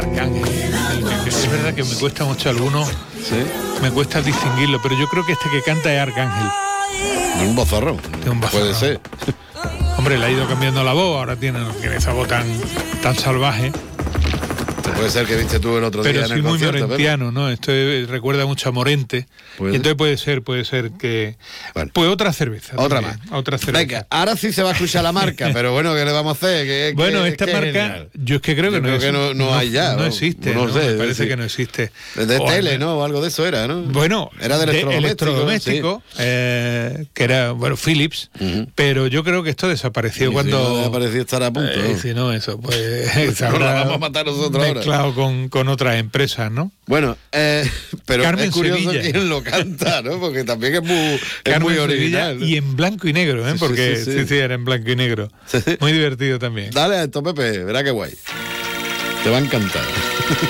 Arcángel. Es verdad que me cuesta mucho algunos, ¿Sí? me cuesta distinguirlo, pero yo creo que este que canta es Arcángel. De un bozarrón. De un bozarrón. Puede ser. Hombre, le ha ido cambiando la voz, ahora tiene esa voz tan salvaje. Puede ser que viste tú el otro día Pero en soy el muy concierto, morentiano, ¿no? Esto recuerda mucho a Morente. ¿Puede? Y entonces puede ser que... Bueno. Pues otra cerveza. Otra también, más. Otra cerveza. Venga, ahora sí se va a escuchar la marca, pero bueno, ¿qué le vamos a hacer? Bueno, esta marca, genial. yo es que creo que no hay ya. No existe, no ¿no? sé, Me parece sí. que no existe. De O tele, al- ¿no? O algo de eso era, ¿no? Bueno, era de electrodoméstico, que era, bueno, Philips, pero yo creo que esto desapareció Y cuando... si no apareció estar a punto. ¿no? Si no, eso, pues... se No la habrá vamos a matar nosotros ahora. mezclado con otras empresas, ¿no? Bueno, pero Carmen es curioso Sevilla. quién lo canta, ¿no? Porque también es muy Carmen Sevilla, original, ¿no? y en blanco y negro, ¿eh? Sí, Porque sí, sí. era en blanco y negro. Sí. Muy divertido también. Dale a esto, Pepe, verá qué guay. Te va a encantar.